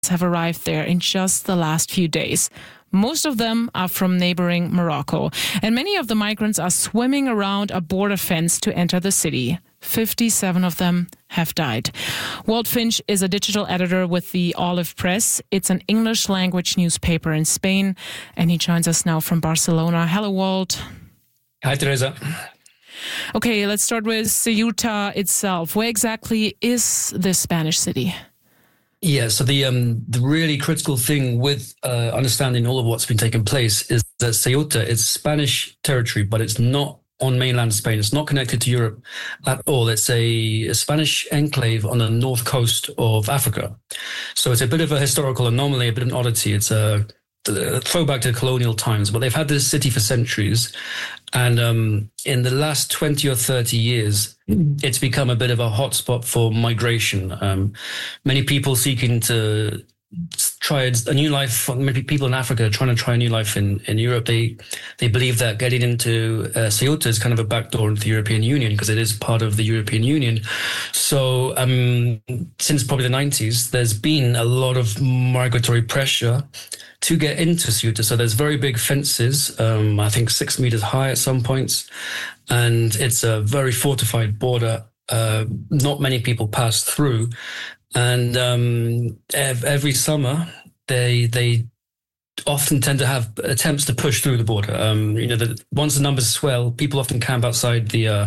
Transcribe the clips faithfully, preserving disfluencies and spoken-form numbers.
have arrived there in just the last few days. Most of them are from neighboring Morocco, and many of the migrants are swimming around a border fence to enter the city. fifty-seven of them have died. Walt Finch is a digital editor with the Olive Press. It's an English language newspaper in Spain, and he joins us now from Barcelona. Hello, Walt. Hi, Teresa. Okay, let's start with Ceuta itself. Where exactly is this Spanish city? Yeah, so the um, the really critical thing with uh, understanding all of what's been taking place is that Ceuta is Spanish territory, but it's not on mainland Spain. It's not connected to Europe at all. It's a, a Spanish enclave on the north coast of Africa. So it's a bit of a historical anomaly, a bit of an oddity. It's a, a throwback to colonial times, but they've had this city for centuries. And um, in the last twenty or thirty years, it's become a bit of a hotspot for migration. Um, many people seeking to try a new life. Many people in Africa are trying to try a new life in, in Europe. They they believe that getting into uh, Ceuta is kind of a backdoor into the European Union because it is part of the European Union. So um, since probably the nineties, there's been a lot of migratory pressure to get into Ceuta. So there's very big fences, um, I think six meters high at some points. And it's a very fortified border. Uh, not many people pass through. And um, ev- every summer, they they often tend to have attempts to push through the border. Um, you know, the, once the numbers swell, people often camp outside the uh,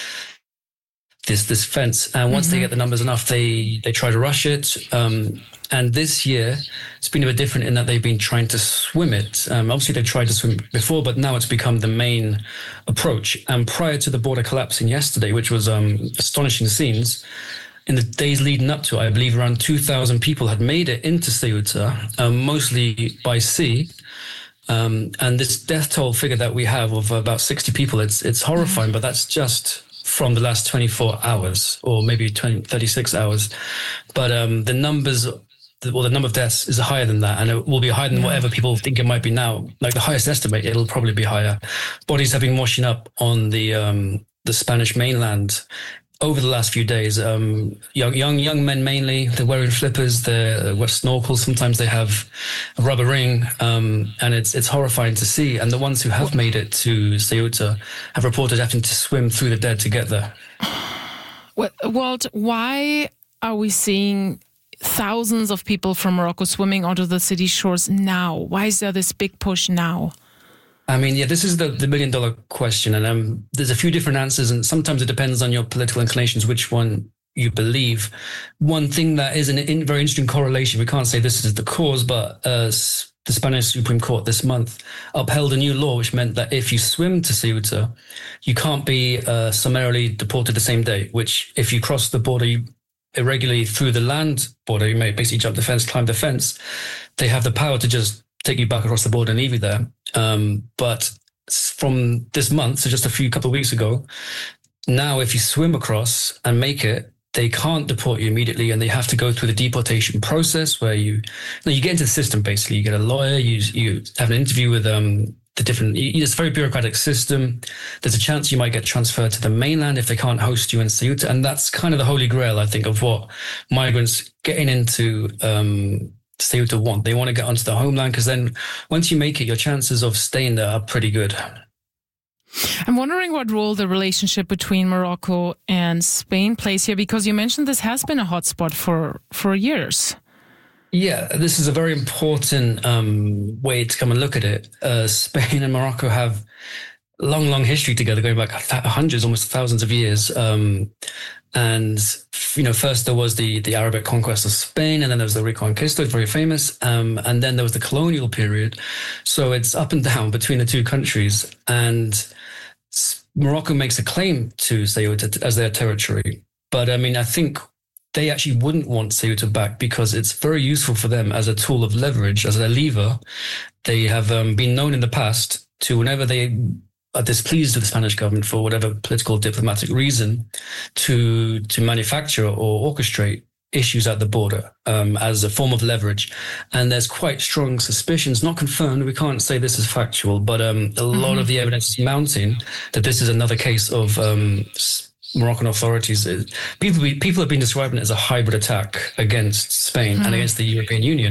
this this fence, and once mm-hmm. they get the numbers enough, they they try to rush it. Um, and this year, it's been a bit different in that they've been trying to swim it. Um, obviously, they tried to swim before, but now it's become the main approach. And prior to the border collapsing yesterday, which was um, astonishing scenes, in the days leading up to it, I believe around two thousand people had made it into Ceuta, um, mostly by sea. Um, and this death toll figure that we have of about sixty people, it's it's horrifying, mm-hmm. but that's just from the last twenty-four hours or maybe twenty, thirty-six hours. But um, the numbers, well, the number of deaths is higher than that, and it will be higher than yeah. whatever people think it might be now. Like the highest estimate, it'll probably be higher. Bodies have been washing up on the um, the Spanish mainland over the last few days. Um, young, young, young men mainly. They're wearing flippers. They're wear snorkels. Sometimes they have a rubber ring, um, and it's it's horrifying to see. And the ones who have made it to Ceuta have reported having to swim through the dead to get there. Walt, why are we seeing thousands of people from Morocco swimming onto the city shores now? Why is there this big push now? I mean, yeah, this is the, the million dollar question. And um, there's a few different answers. And sometimes it depends on your political inclinations, which one you believe. One thing that is an in, very interesting correlation, we can't say this is the cause, but uh, the Spanish Supreme Court this month upheld a new law, which meant that if you swim to Ceuta, you can't be uh, summarily deported the same day, which if you cross the border, you irregularly through the land border, you may basically jump the fence, climb the fence. They have the power to just take you back across the border and leave you there. Um, but from this month, so just a few couple of weeks ago, now if you swim across and make it, they can't deport you immediately, and they have to go through the deportation process where you, you, know, you get into the system. Basically, you get a lawyer, you you have an interview with um the different. It's a very bureaucratic system. There's a chance you might get transferred to the mainland if they can't host you in Ceuta, and that's kind of the holy grail, I think, of what migrants getting into um. Ceuta want. They want to get onto the homeland because then once you make it, your chances of staying there are pretty good. I'm wondering what role the relationship between Morocco and Spain plays here, because you mentioned this has been a hotspot for, for years. Yeah, this is a very important um, way to come and look at it. Uh, Spain and Morocco have long, long history together, going back hundreds, almost thousands of years. Um, and, you know, first there was the, the Arabic conquest of Spain, and then there was the Reconquista, it's very famous. Um, and then there was the colonial period. So it's up and down between the two countries. And Morocco makes a claim to Ceuta as their territory. But I mean, I think they actually wouldn't want Ceuta back because it's very useful for them as a tool of leverage, as a lever. They have um, been known in the past to, whenever they are displeased with the Spanish government for whatever political diplomatic reason, to to manufacture or orchestrate issues at the border um, as a form of leverage. And there's quite strong suspicions, not confirmed, we can't say this is factual, but um, a mm-hmm. lot of the evidence is mounting that this is another case of um, Moroccan authorities is people people have been describing it as a hybrid attack against Spain mm. and against the European Union.